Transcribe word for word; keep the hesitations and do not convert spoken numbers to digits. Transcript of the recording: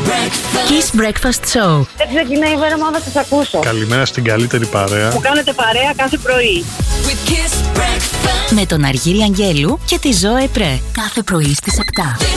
Kiss Breakfast Show. Δεν ξεκινάει η μέρα μου να σας ακούσω. Καλημέρα στην καλύτερη παρέα που κάνετε παρέα κάθε πρωί. Με τον Αργύρη Αγγέλου και τη Ζώε Πρέ. Κάθε πρωί στις επτά.